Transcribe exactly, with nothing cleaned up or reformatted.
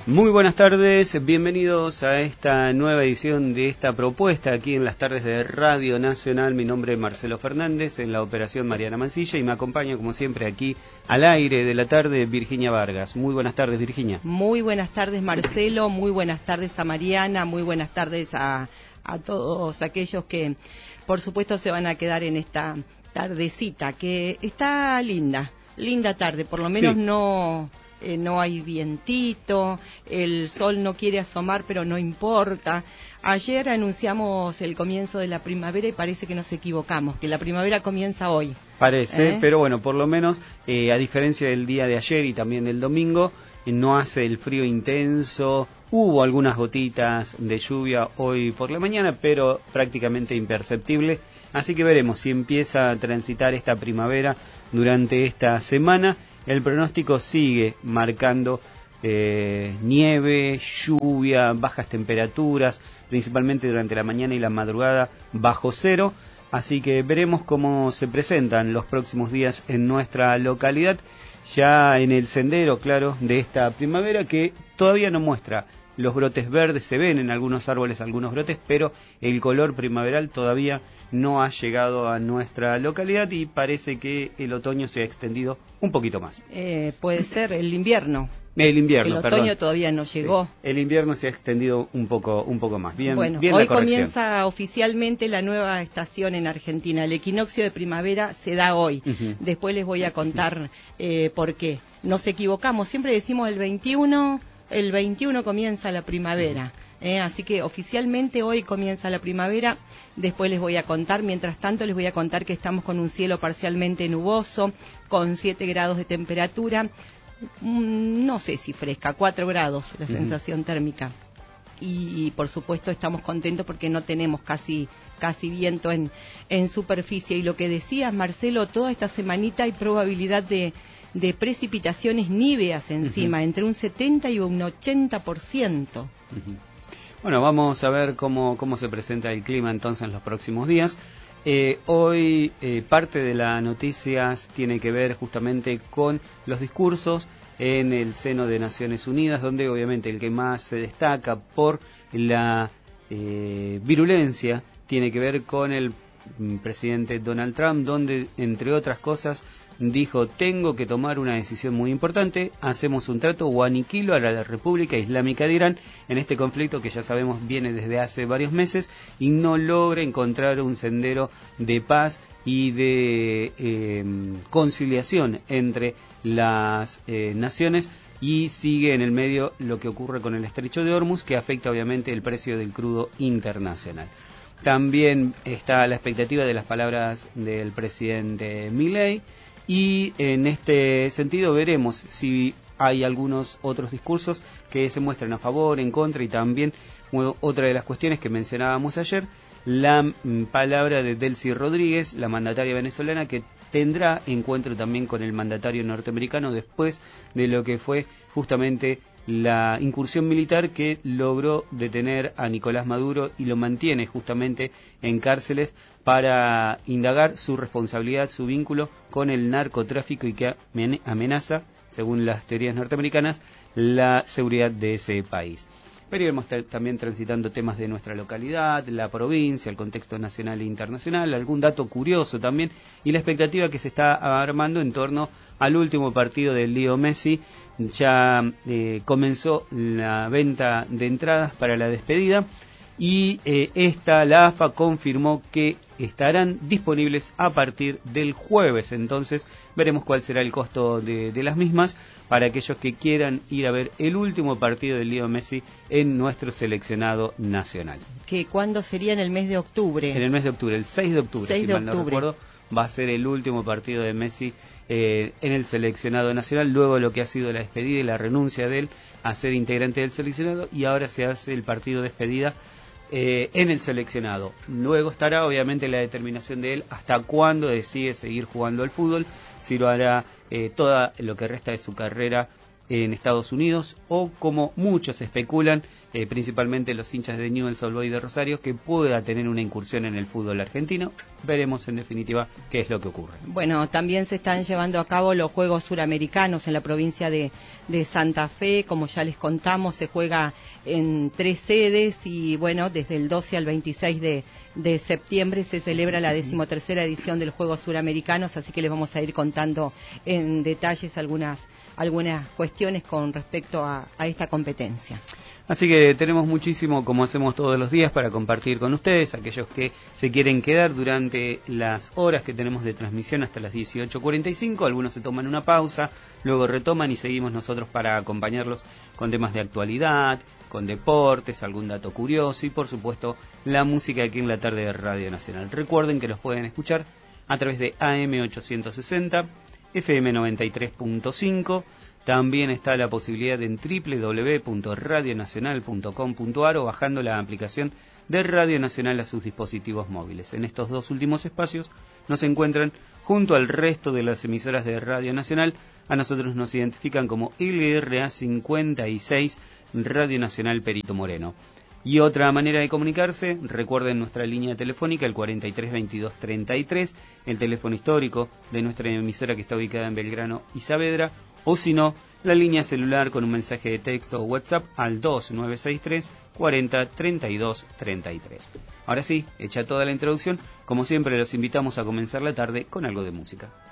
Muy buenas tardes, bienvenidos a esta nueva edición de esta propuesta aquí en las tardes de Radio Nacional. Mi nombre es Marcelo Fernández, en la operación Mariana Mancilla, y me acompaña como siempre aquí al aire de la tarde Virginia Vargas. Muy buenas tardes, Virginia. Muy buenas tardes, Marcelo, muy buenas tardes a Mariana, muy buenas tardes a, a todos aquellos que por supuesto se van a quedar en esta tardecita, que está linda, linda tarde, por lo menos sí. no... Eh, no hay vientito, el sol no quiere asomar, pero no importa. Ayer anunciamos el comienzo de la primavera y parece que nos equivocamos, que la primavera comienza hoy. Parece, ¿Eh? pero bueno, por lo menos, eh, a diferencia del día de ayer y también del domingo, eh, no hace el frío intenso. Hubo algunas gotitas de lluvia hoy por la mañana, pero prácticamente imperceptible. Así que veremos si empieza a transitar esta primavera durante esta semana. El pronóstico sigue marcando eh, nieve, lluvia, bajas temperaturas, principalmente durante la mañana y la madrugada bajo cero. Así que veremos cómo se presentan los próximos días en nuestra localidad, ya en el sendero, claro, de esta primavera que todavía no muestra los brotes verdes. Se ven en algunos árboles algunos brotes, pero el color primaveral todavía no ha llegado a nuestra localidad y parece que el otoño se ha extendido un poquito más. Eh, puede ser el invierno. El invierno, El otoño perdón. todavía no llegó. Sí. El invierno se ha extendido un poco, un poco más. Bien, bueno, bien hoy la corrección. Comienza oficialmente la nueva estación en Argentina. El equinoccio de primavera se da hoy. Uh-huh. Después les voy a contar eh, por qué. Nos equivocamos. Siempre decimos el veintiuno. El veintiuno comienza la primavera. Eh, así que oficialmente hoy comienza la primavera. Después les voy a contar. Mientras tanto les voy a contar que estamos con un cielo parcialmente nuboso, con siete grados de temperatura. No sé si fresca, cuatro grados la uh-huh. sensación térmica. Y, y por supuesto estamos contentos porque no tenemos casi casi viento en, en superficie. Y lo que decías, Marcelo, toda esta semanita hay probabilidad de, de precipitaciones níveas encima, uh-huh. entre un setenta y un ochenta por ciento. Uh-huh. Bueno, vamos a ver cómo, cómo se presenta el clima entonces en los próximos días. Eh, hoy eh, parte de las noticias tiene que ver justamente con los discursos en el seno de Naciones Unidas, donde obviamente el que más se destaca por la eh, virulencia tiene que ver con el presidente Donald Trump, donde entre otras cosas dijo: tengo que tomar una decisión muy importante, hacemos un trato o aniquilo a la República Islámica de Irán en este conflicto que ya sabemos viene desde hace varios meses y no logra encontrar un sendero de paz y de eh, conciliación entre las eh, naciones, y sigue en el medio lo que ocurre con el estrecho de Hormuz, que afecta obviamente el precio del crudo internacional. También está la expectativa de las palabras del presidente Milei, y en este sentido veremos si hay algunos otros discursos que se muestran a favor, en contra, y también bueno, otra de las cuestiones que mencionábamos ayer, la mm, palabra de Delcy Rodríguez, la mandataria venezolana, que tendrá encuentro también con el mandatario norteamericano después de lo que fue justamente la incursión militar que logró detener a Nicolás Maduro y lo mantiene justamente en cárceles para indagar su responsabilidad, su vínculo con el narcotráfico, y que amenaza, según las teorías norteamericanas, la seguridad de ese país. Pero iremos también transitando temas de nuestra localidad, la provincia, el contexto nacional e internacional, algún dato curioso también, y la expectativa que se está armando en torno al último partido del Leo Messi. Ya eh, comenzó la venta de entradas para la despedida, y eh, esta, la A F A confirmó que estarán disponibles a partir del jueves. Entonces veremos cuál será el costo de, de las mismas para aquellos que quieran ir a ver el último partido del Leo Messi en nuestro seleccionado nacional. ¿Que cuándo sería? En el mes de octubre. En el mes de octubre, el seis de octubre, seis si de mal no octubre. recuerdo, va a ser el último partido de Messi eh, en el seleccionado nacional, luego de lo que ha sido la despedida y la renuncia de él a ser integrante del seleccionado, y ahora se hace el partido de despedida Eh, en el seleccionado. Luego estará obviamente la determinación de él hasta cuándo decide seguir jugando al fútbol, si lo hará eh, toda lo que resta de su carrera en Estados Unidos, o como muchos especulan, eh, principalmente los hinchas de Newell's Old Boys de Rosario, que pueda tener una incursión en el fútbol argentino. Veremos en definitiva qué es lo que ocurre. Bueno, también se están llevando a cabo los Juegos Suramericanos en la provincia de, de Santa Fe. Como ya les contamos, se juega en tres sedes y bueno, desde el doce al veintiséis de, de septiembre se celebra la decimotercera edición de los Juegos Suramericanos, así que les vamos a ir contando en detalles algunas, algunas cuestiones con respecto a, a esta competencia. Así que tenemos muchísimo, como hacemos todos los días, para compartir con ustedes, aquellos que se quieren quedar durante las horas que tenemos de transmisión hasta las dieciocho cuarenta y cinco. Algunos se toman una pausa, luego retoman y seguimos nosotros para acompañarlos con temas de actualidad, con deportes, algún dato curioso y por supuesto la música aquí en la tarde de Radio Nacional. Recuerden que nos pueden escuchar a través de A M ochocientos sesenta, F M noventa y tres punto cinco. También está la posibilidad en doble u doble u doble u punto radio nacional punto com punto a r o bajando la aplicación de Radio Nacional a sus dispositivos móviles. En estos dos últimos espacios nos encuentran junto al resto de las emisoras de Radio Nacional. A nosotros nos identifican como L R A cincuenta y seis Radio Nacional Perito Moreno. Y otra manera de comunicarse, recuerden nuestra línea telefónica, el cuarenta y tres veintidós treinta y tres, el teléfono histórico de nuestra emisora que está ubicada en Belgrano y Saavedra, o si no, la línea celular con un mensaje de texto o WhatsApp al dos nueve seis tres cuarenta treinta y dos treinta y tres. Ahora sí, hecha toda la introducción, como siempre los invitamos a comenzar la tarde con algo de música.